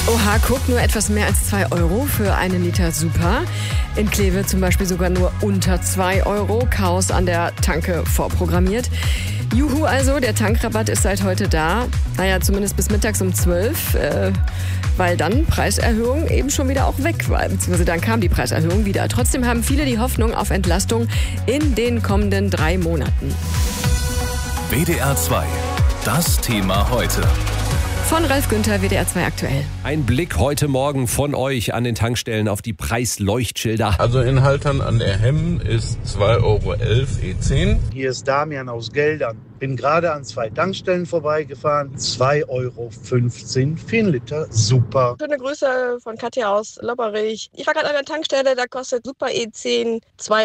Oha, guck, nur etwas mehr als 2 Euro für einen Liter Super. In Kleve zum Beispiel sogar nur unter 2 Euro. Chaos an der Tanke vorprogrammiert. Juhu also, der Tankrabatt ist seit heute da. Naja, zumindest bis mittags um 12, weil dann Preiserhöhung eben schon wieder auch weg war. Beziehungsweise dann kam die Preiserhöhung wieder. Trotzdem haben viele die Hoffnung auf Entlastung in den kommenden 3 Monaten. WDR 2, das Thema heute. Von Ralf Günther, WDR 2 aktuell. Ein Blick heute Morgen von euch an den Tankstellen auf die Preisleuchtschilder. Also in Haltern an der Hemm ist 2,11 Euro E10. Hier ist Damian aus Geldern. Bin gerade an 2 Tankstellen vorbeigefahren. 2,15 Euro für einen Liter Super. Schöne Grüße von Katja aus Lopperich. Ich war gerade an der Tankstelle, da kostet Super E10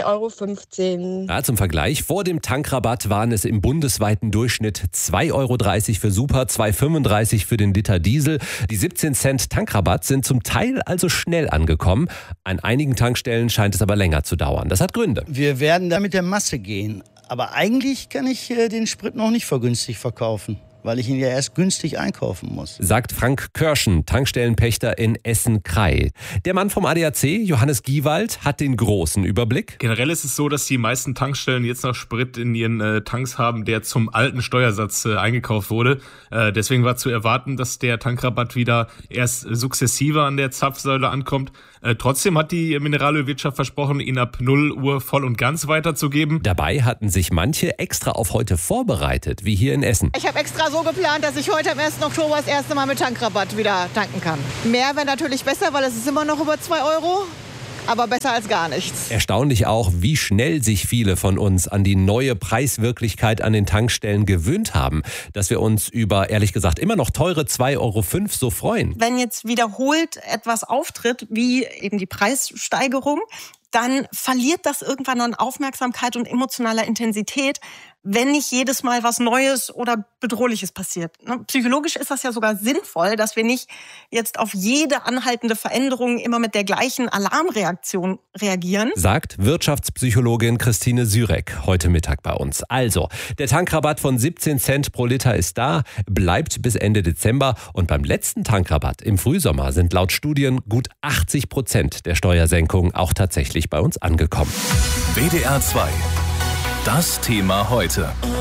2,15 Euro. Ja, zum Vergleich, vor dem Tankrabatt waren es im bundesweiten Durchschnitt 2,30 Euro für Super, 2,35 Euro für den Liter Diesel. Die 17 Cent Tankrabatt sind zum Teil also schnell angekommen. An einigen Tankstellen scheint es aber länger zu dauern. Das hat Gründe. Wir werden da mit der Masse gehen. Aber eigentlich kann ich den Sprit noch nicht vergünstigt verkaufen, weil ich ihn ja erst günstig einkaufen muss. Sagt Frank Körschen, Tankstellenpächter in Essen-Krei. Der Mann vom ADAC, Johannes Giewald, hat den großen Überblick. Generell ist es so, dass die meisten Tankstellen jetzt noch Sprit in ihren Tanks haben, der zum alten Steuersatz eingekauft wurde. Deswegen war zu erwarten, dass der Tankrabatt wieder erst sukzessive an der Zapfsäule ankommt. Trotzdem hat die Mineralölwirtschaft versprochen, ihn ab 0 Uhr voll und ganz weiterzugeben. Dabei hatten sich manche extra auf heute vorbereitet, wie hier in Essen. Ich habe extra so geplant, dass ich heute am 1. Oktober das erste Mal mit Tankrabatt wieder tanken kann. Mehr wäre natürlich besser, weil es ist immer noch über 2 Euro. Aber besser als gar nichts. Erstaunlich auch, wie schnell sich viele von uns an die neue Preiswirklichkeit an den Tankstellen gewöhnt haben. Dass wir uns über, ehrlich gesagt, immer noch teure 2,05 Euro so freuen. Wenn jetzt wiederholt etwas auftritt, wie eben die Preissteigerung, dann verliert das irgendwann an Aufmerksamkeit und emotionaler Intensität, wenn nicht jedes Mal was Neues oder Bedrohliches passiert. Psychologisch ist das ja sogar sinnvoll, dass wir nicht jetzt auf jede anhaltende Veränderung immer mit der gleichen Alarmreaktion reagieren. Sagt Wirtschaftspsychologin Christine Sürek heute Mittag bei uns. Also, der Tankrabatt von 17 Cent pro Liter ist da, bleibt bis Ende Dezember. Und beim letzten Tankrabatt im Frühsommer sind laut Studien gut 80% der Steuersenkung auch tatsächlich bei uns angekommen. WDR 2, das Thema heute.